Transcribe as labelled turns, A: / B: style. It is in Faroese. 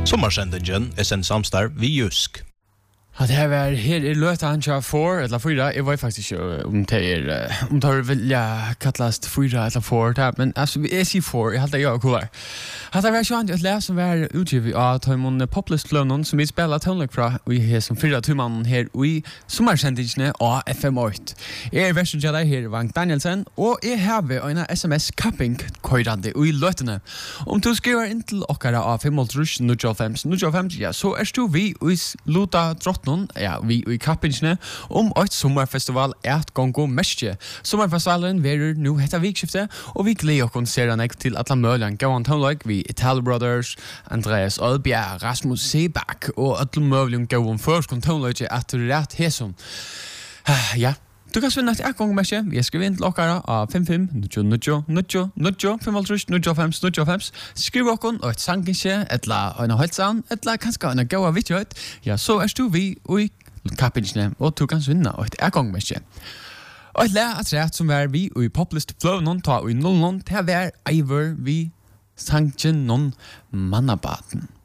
A: Sommarsendingen sen samstarv vi Jusk.
B: Att här var här låter han köra 4 eller 4. Jag var faktiskt om tar vilja kallas 4 eller 4 men alltså vi är C4 jag hade jag kvar. Hade var skönt att läsa var utgivet att ta mon Populist Flow som vi spelar tonlag fra vi har som 4 tumman här i sommarsendingen av FM8. Jag är version Jedi här Vank Danielsen och jag har en SMS capping kördande i låtarna. Om du skriver in till okkara av 505 ja så är du vi i luta ja, vi i kappingene ett sommarfestival at gongo mestje. Sommarfestivalen verer nu hetta vikskifte, og vi gleder oss seran til at la møljan gåan tonlag vi Italo Brothers, Andreas Oddbjerg, Rasmus Sebak og at la møljan gåan førskon tonlag at rett hesom. Ja, du kan svinna et gongo mestje. Vi skriver inn til okkara av 55 skriv okkon og et sanginsje, etla en halsan, etla kanskje en gåa vidtjøyt. Ja, så du vi i kappingene, og du kan svinna og et gongo mestje. Og et lær at rett som er vi i Populist Flow non ta i 00 til å være eiver vi sangjen non mannabaten.